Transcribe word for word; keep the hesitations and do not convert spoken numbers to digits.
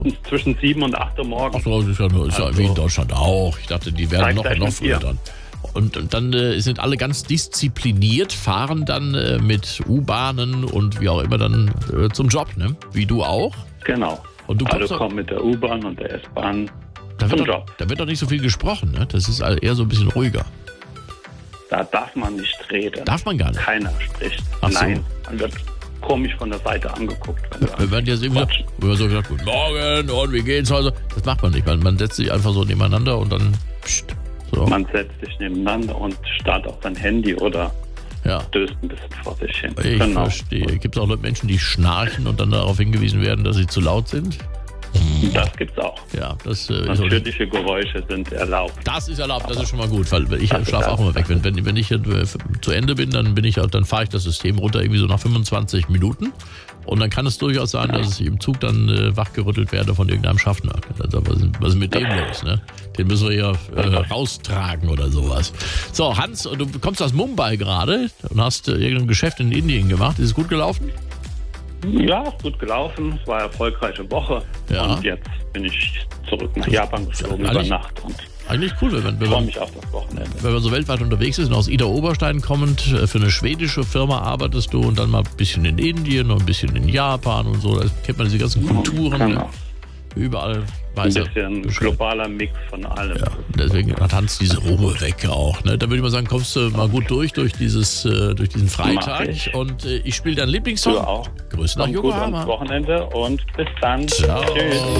zwischen sieben und acht Uhr morgens. Ach so, das ist ja, nur, ist ja Also- wie in Deutschland auch. Ich dachte, die werden noch, Zeitgleich noch mit früher dir. dann. Und, und dann äh, sind alle ganz diszipliniert, fahren dann äh, mit U-Bahnen und wie auch immer dann äh, zum Job, ne? Wie du auch. Genau. Und du Also kommst doch- kommen mit der U-Bahn und der S-Bahn Da zum wird, doch, Job. da wird doch nicht so viel gesprochen, ne? Das ist eher so ein bisschen ruhiger. Da darf man nicht reden. Darf man gar nicht. Keiner spricht. Ach so. Nein, man wird komisch von der Seite angeguckt. Wenn du Wir werden jetzt eben Quatsch. wenn man so gesagt, guten Morgen und wie geht's heute? Das macht man nicht. Man, man setzt sich einfach so nebeneinander und dann pst, so. Man setzt sich nebeneinander und starrt auf sein Handy oder Ja, stößt ein bisschen vor sich hin. ich Genau. verstehe. Gibt es auch Leute- Menschen, die schnarchen und dann darauf hingewiesen werden, dass sie zu laut sind? Das gibt's auch. Ja, das äh, ist auch nicht. Natürliche Geräusche sind erlaubt. Das ist erlaubt, das ist schon mal gut, weil ich Das ist schlafe auch immer weg. Wenn, wenn, wenn ich äh, zu Ende bin, dann bin ich halt, dann fahre ich das System runter irgendwie so nach fünfundzwanzig Minuten. Und dann kann es durchaus sein, dass ich im Zug dann äh, wachgerüttelt werde von irgendeinem Schaffner. Also, was, ist- was ist mit dem los? Ne? Den müssen wir ja äh, raustragen oder sowas. So, Hans, du kommst aus Mumbai gerade und hast äh, irgendein Geschäft in Indien gemacht. Ist es gut gelaufen? Ja, ist gut gelaufen. Es war eine erfolgreiche Woche. Ja. Und jetzt bin ich zurück nach Japan geflogen Ja, über eigentlich- Nacht und Eigentlich cool, wenn man, wenn freue man mich auf das Wochenende. wenn man so weltweit unterwegs ist und aus Ida Oberstein kommend, äh, für eine schwedische Firma arbeitest du und dann mal ein bisschen in Indien und ein bisschen in Japan und so, da kennt man diese ganzen Kulturen, Genau. überall Ein weiß er bisschen Bescheid. globaler Mix von allem. Ja, deswegen hat Hans diese Ruhe weg auch. Ne? Da würde ich mal sagen, kommst du mal gut durch, durch, dieses, äh, durch diesen Mach Freitag. ich. Und äh, ich spiele deinen Lieblingssong. Du auch. Grüße nach Kommt gut ans Yokohama. Wochenende und bis dann. Ciao. Tschüss.